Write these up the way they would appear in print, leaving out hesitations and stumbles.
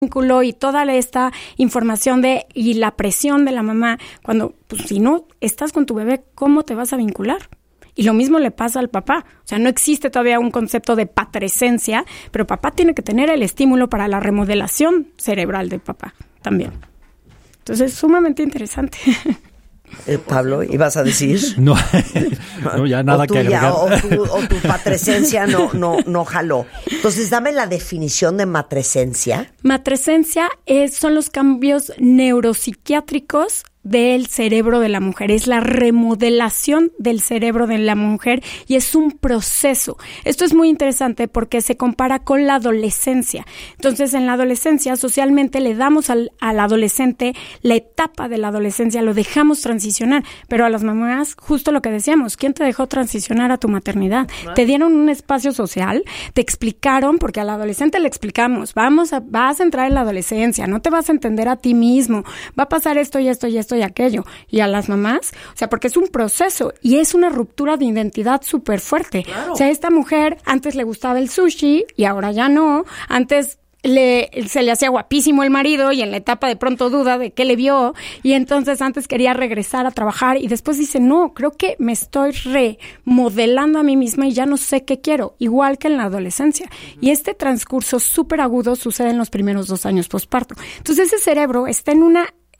vínculo y toda esta información y la presión de la mamá, cuando pues, si no estás con tu bebé, ¿cómo te vas a vincular? Y lo mismo le pasa al papá. O sea, no existe todavía un concepto de patrescencia, pero papá tiene que tener el estímulo para la remodelación cerebral del papá también. Entonces, es sumamente interesante. Pablo, ¿ibas a decir? No, ya nada que agregar. O tu matrescencia no jaló. Entonces, dame la definición de matrescencia. Matrescencia son los cambios neuropsiquiátricos del cerebro de la mujer, es la remodelación del cerebro de la mujer y es un proceso. Esto es muy interesante porque se compara con la adolescencia. Entonces, en la adolescencia, socialmente le damos al adolescente la etapa de la adolescencia, lo dejamos transicionar, pero a las mamás, justo lo que decíamos, ¿quién te dejó transicionar a tu maternidad? Te dieron un espacio social, te explicaron, porque al adolescente le explicamos, vas a entrar en la adolescencia, no te vas a entender a ti mismo, va a pasar esto y esto y esto y aquello. Y a las mamás, o sea, porque es un proceso y es una ruptura de identidad súper fuerte. Claro. O sea, esta mujer antes le gustaba el sushi y ahora ya no. Antes se le hacía guapísimo el marido y en la etapa de pronto duda de qué le vio y entonces antes quería regresar a trabajar y después dice, no, creo que me estoy remodelando a mí misma y ya no sé qué quiero, igual que en la adolescencia. Y este transcurso súper agudo sucede en los primeros 2 años posparto. Entonces ese cerebro está en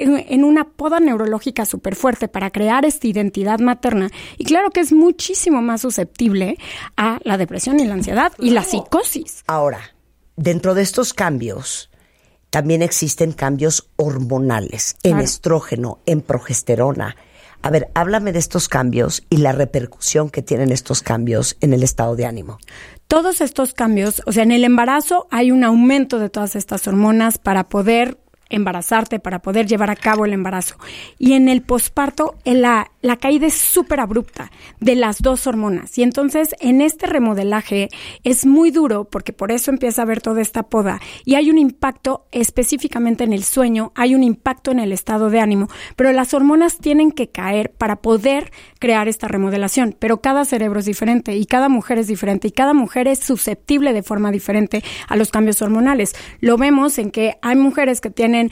una poda neurológica súper fuerte para crear esta identidad materna y claro que es muchísimo más susceptible a la depresión y la ansiedad y la psicosis. Ahora, dentro de estos cambios también existen cambios hormonales, en estrógeno, en progesterona. A ver, háblame de estos cambios y la repercusión que tienen estos cambios en el estado de ánimo. Todos estos cambios, o sea, en el embarazo hay un aumento de todas estas hormonas para poder embarazarte, para poder llevar a cabo el embarazo. Y en el posparto, la caída es súper abrupta de las 2 hormonas. Y entonces, en este remodelaje es muy duro, porque por eso empieza a haber toda esta poda. Y hay un impacto específicamente en el sueño, hay un impacto en el estado de ánimo, pero las hormonas tienen que caer para poder crear esta remodelación. Pero cada cerebro es diferente, y cada mujer es diferente, y cada mujer es susceptible de forma diferente a los cambios hormonales. Lo vemos en que hay mujeres que tienen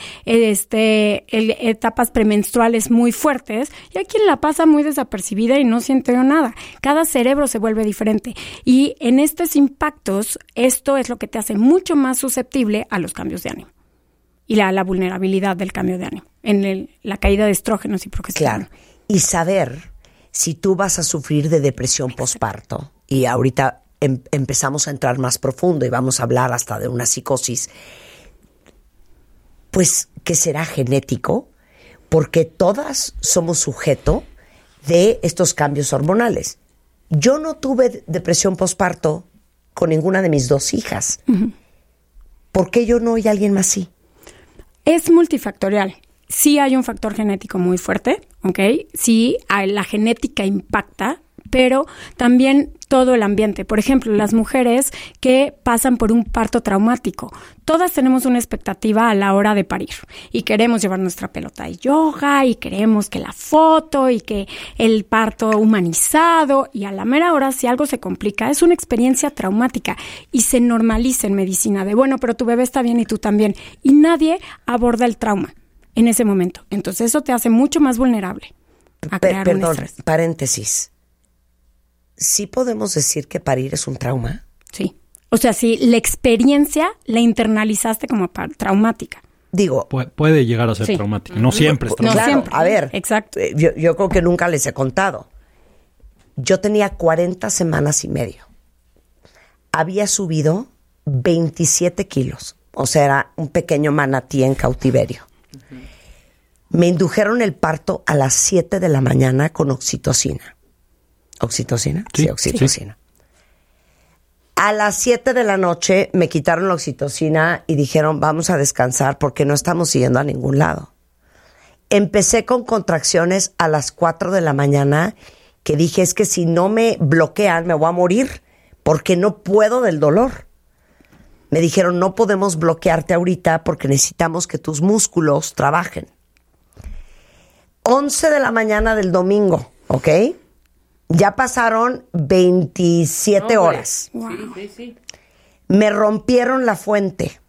etapas premenstruales muy fuertes y hay quien la pasa muy desapercibida y no siente nada. Cada cerebro se vuelve diferente y en estos impactos esto es lo que te hace mucho más susceptible a los cambios de ánimo y la vulnerabilidad del cambio de ánimo, la caída de estrógenos y progesterona. Claro, y saber si tú vas a sufrir de depresión posparto y ahorita empezamos a entrar más profundo y vamos a hablar hasta de una psicosis, pues que será genético, porque todas somos sujeto de estos cambios hormonales. Yo no tuve depresión posparto con ninguna de mis 2 hijas. Uh-huh. ¿Por qué yo no y alguien más sí? Es multifactorial. Sí hay un factor genético muy fuerte, ¿ok? Sí, la genética impacta, pero también todo el ambiente. Por ejemplo, las mujeres que pasan por un parto traumático. Todas tenemos una expectativa a la hora de parir y queremos llevar nuestra pelota de yoga y queremos que la foto y que el parto humanizado y a la mera hora si algo se complica es una experiencia traumática y se normaliza en medicina de bueno, pero tu bebé está bien y tú también y nadie aborda el trauma en ese momento. Entonces eso te hace mucho más vulnerable a crear un estrés. Paréntesis. ¿Sí podemos decir que parir es un trauma? Sí. O sea, si la experiencia la internalizaste como traumática. Digo... Puede llegar a ser traumática. No siempre es traumática. Claro, siempre. A ver. Exacto. Yo creo que nunca les he contado. Yo tenía 40 semanas y medio. Había subido 27 kilos. O sea, era un pequeño manatí en cautiverio. Uh-huh. Me indujeron el parto a las 7 de la mañana con oxitocina. ¿Oxitocina? Sí, oxitocina. Sí. A las 7 de la noche me quitaron la oxitocina y dijeron, vamos a descansar porque no estamos yendo a ningún lado. Empecé con contracciones a las 4 de la mañana que dije, es que si no me bloquean me voy a morir porque no puedo del dolor. Me dijeron, no podemos bloquearte ahorita porque necesitamos que tus músculos trabajen. 11 de la mañana del domingo, ¿ok? Ya pasaron 27 horas. Wow. Sí. Me rompieron la fuente.